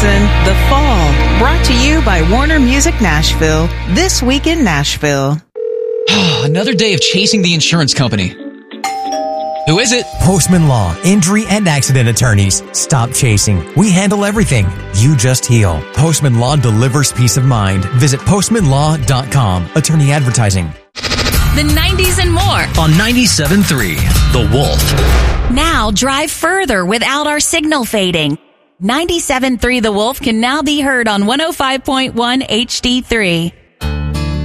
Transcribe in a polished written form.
season, the fall. Brought to you by Warner Music Nashville. This week in Nashville. Another day of chasing the insurance company. Who is it? Postman Law, injury and accident attorneys. Stop chasing. We handle everything. You just heal. Postman Law delivers peace of mind. Visit postmanlaw.com. Attorney advertising. The 90s and more on 97.3 The Wolf. Now drive further without our signal fading. 97.3 The Wolf can now be heard on 105.1 HD3.